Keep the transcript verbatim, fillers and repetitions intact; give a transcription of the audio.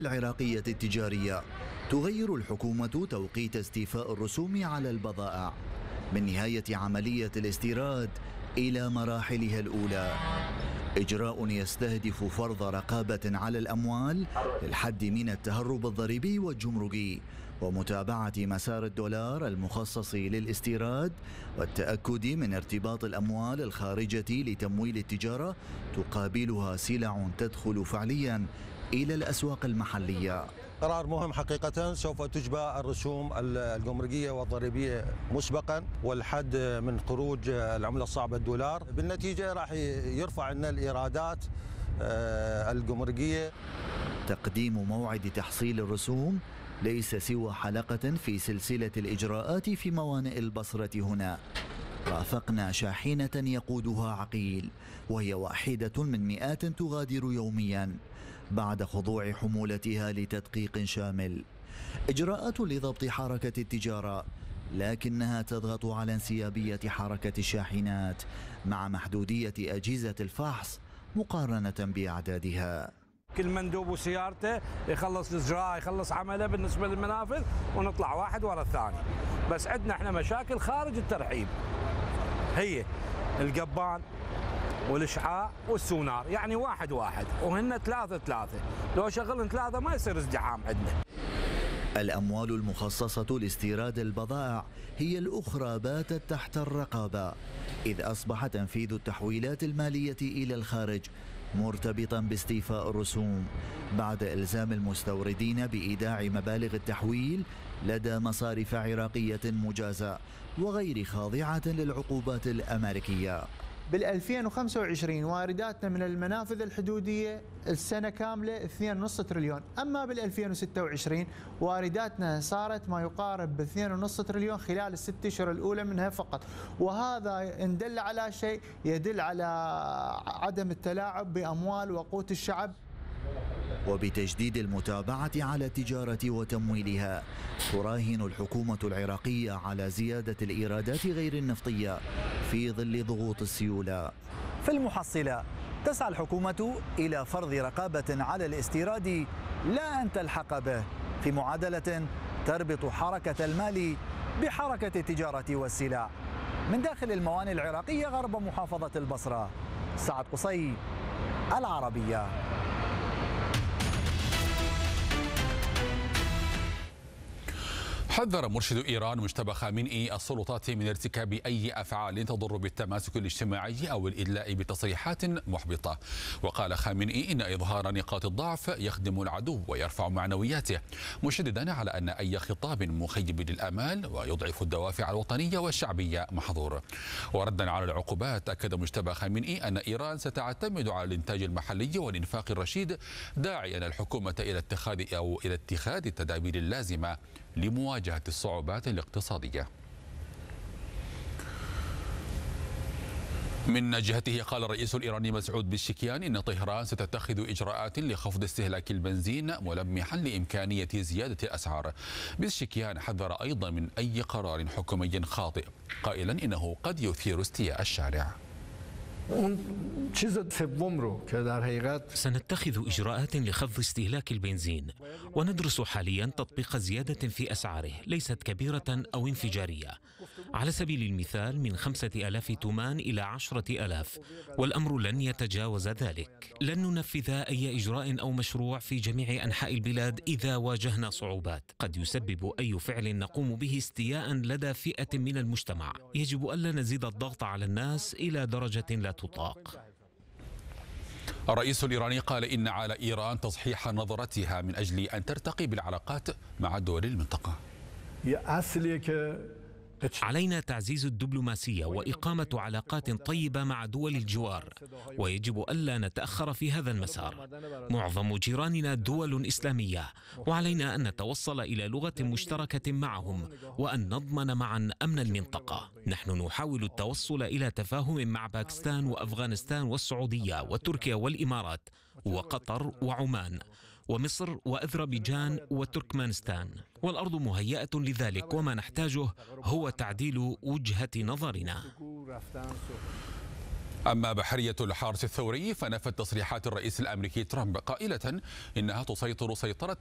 العراقية التجارية. تغير الحكومة توقيت استيفاء الرسوم على البضائع من نهاية عملية الاستيراد إلى مراحلها الأولى. إجراء يستهدف فرض رقابة على الأموال للحد من التهرب الضريبي والجمركي ومتابعة مسار الدولار المخصص للاستيراد والتأكد من ارتباط الأموال الخارجة لتمويل التجارة تقابلها سلع تدخل فعليا إلى الأسواق المحلية. قرار مهم حقيقة، سوف تجبى الرسوم الجمركية والضريبية مسبقا والحد من خروج العملة الصعبة الدولار. بالنتيجة راح يرفع لنا الإيرادات الجمركية. تقديم موعد تحصيل الرسوم ليس سوى حلقة في سلسلة الإجراءات في موانئ البصرة هنا. رافقنا شاحنة يقودها عقيل وهي واحدة من مئات تغادر يوميا بعد خضوع حمولتها لتدقيق شامل. إجراءات لضبط حركة التجارة، لكنها تضغط على انسيابية حركة الشاحنات مع محدودية أجهزة الفحص مقارنة بأعدادها. كل مندوب وسيارته يخلص إجراء يخلص عمله بالنسبة للمنافذ ونطلع واحد ورا الثاني. بس عندنا احنا مشاكل خارج الترحيب، هي القبان والإشعاع والسونار، يعني واحد واحد وهن ثلاثة ثلاثة، لو شغلن ثلاثة ما يصير ازدحام عندنا. الأموال المخصصة لاستيراد البضائع هي الأخرى باتت تحت الرقابة، إذ أصبح تنفيذ التحويلات المالية إلى الخارج مرتبطا باستيفاء الرسوم بعد إلزام المستوردين بإيداع مبالغ التحويل لدى مصارف عراقية مجازة وغير خاضعة للعقوبات الأمريكية. بال ألفين وخمسة وعشرين وارداتنا من المنافذ الحدودية السنة كاملة اثنين فاصلة خمسة تريليون، أما بال ألفين وستة وعشرين وارداتنا صارت ما يقارب ب اثنين فاصلة خمسة تريليون خلال الست أشهر الأولى منها فقط، وهذا إن دل على شيء يدل على عدم التلاعب بأموال وقوت الشعب. وبتجديد المتابعة على التجارة وتمويلها، تراهن الحكومة العراقية على زيادة الإيرادات غير النفطية في ظل ضغوط السيولة. في المحصلة تسعى الحكومة إلى فرض رقابة على الاستيراد لا أن تلحق به، في معادلة تربط حركة المال بحركة التجارة والسلع. من داخل الموانئ العراقية غرب محافظة البصرة، سعد قصي، العربية. حذر مرشد إيران مجتبى خامنئي السلطات من ارتكاب أي أفعال تضر بالتماسك الاجتماعي أو الإدلاء بتصريحات محبطة. وقال خامنئي إن إظهار نقاط الضعف يخدم العدو ويرفع معنوياته، مشددا على أن أي خطاب مخيب للآمال ويضعف الدوافع الوطنية والشعبية محظور. وردا على العقوبات، أكد مجتبى خامنئي أن إيران ستعتمد على الإنتاج المحلي والإنفاق الرشيد، داعيا الحكومة إلى اتخاذ أو إلى اتخاذ التدابير اللازمة لمواجهة الصعوبات الاقتصادية. من جهته قال الرئيس الإيراني مسعود بشكيان إن طهران ستتخذ إجراءات لخفض استهلاك البنزين، ملمحا لإمكانية زيادة الأسعار. بشكيان حذر أيضا من أي قرار حكومي خاطئ، قائلا إنه قد يثير استياء الشارع. سنتخذ إجراءات لخفض استهلاك البنزين، وندرس حاليا تطبيق زيادة في أسعاره ليست كبيرة أو انفجارية، على سبيل المثال من خمسة آلاف تومان إلى عشرة آلاف، والأمر لن يتجاوز ذلك. لن ننفذ أي إجراء أو مشروع في جميع أنحاء البلاد إذا واجهنا صعوبات. قد يسبب أي فعل نقوم به استياء لدى فئة من المجتمع. يجب ألا نزيد الضغط على الناس إلى درجة لا تطاق. الرئيس الإيراني قال إن على إيران تصحيح نظرتها من أجل أن ترتقي بالعلاقات مع دول المنطقة. علينا تعزيز الدبلوماسية وإقامة علاقات طيبة مع دول الجوار، ويجب ألا نتأخر في هذا المسار. معظم جيراننا دول إسلامية، وعلينا أن نتوصل إلى لغة مشتركة معهم وأن نضمن معا أمن المنطقة. نحن نحاول التوصل إلى تفاهم مع باكستان وأفغانستان والسعودية وتركيا والإمارات وقطر وعمان ومصر وأذربيجان وتركمانستان، والأرض مهيئة لذلك، وما نحتاجه هو تعديل وجهة نظرنا. أما بحرية الحرس الثوري فنفت تصريحات الرئيس الأمريكي ترامب قائلة إنها تسيطر سيطرة